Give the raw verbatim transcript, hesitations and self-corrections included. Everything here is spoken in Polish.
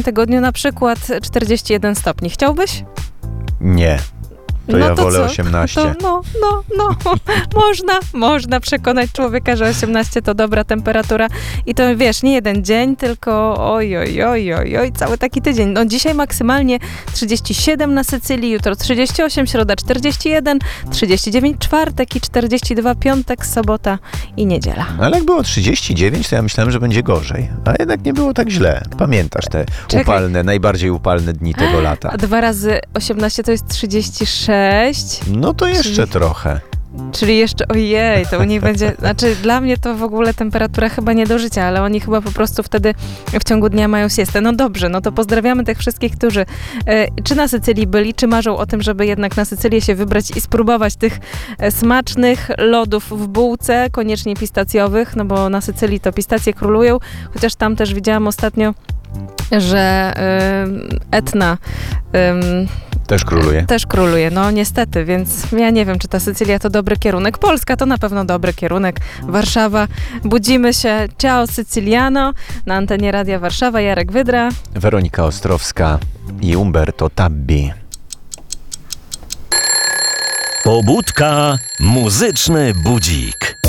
tygodniu na przykład czterdzieści jeden stopni. Chciałbyś? Nie. To no ja to wolę co? osiemnaście. To, no, no, no. można, można przekonać człowieka, że osiemnaście to dobra temperatura. I to wiesz, nie jeden dzień, tylko oj, oj, oj, oj, oj, cały taki tydzień. No dzisiaj maksymalnie trzydzieści siedem na Sycylii, jutro trzydzieści osiem, środa czterdzieści jeden, trzydzieści dziewięć czwartek i czterdzieści dwa piątek, sobota i niedziela. No ale jak było trzydzieści dziewięć, to ja myślałem, że będzie gorzej. A jednak nie było tak źle. Pamiętasz te Czekaj. upalne, najbardziej upalne dni tego lata. A dwa razy osiemnaście to jest trzydzieści sześć. No to jeszcze Czyli- trochę. Czyli jeszcze, ojej, to u nich będzie, znaczy dla mnie to w ogóle temperatura chyba nie do życia, ale oni chyba po prostu wtedy w ciągu dnia mają siestę. No dobrze, no to pozdrawiamy tych wszystkich, którzy e, czy na Sycylii byli, czy marzą o tym, żeby jednak na Sycylię się wybrać i spróbować tych e, smacznych lodów w bułce, koniecznie pistacjowych, no bo na Sycylii to pistacje królują, chociaż tam też widziałam ostatnio, że e, Etna em, Też króluje. też króluje, no niestety, więc ja nie wiem, czy ta Sycylia to dobry kierunek. Polska to na pewno dobry kierunek. Warszawa, budzimy się. Ciao Syciliano, na antenie Radia Warszawa, Jarek Wydra. Weronika Ostrowska i Umberto Tabbi. Pobudka, muzyczny budzik.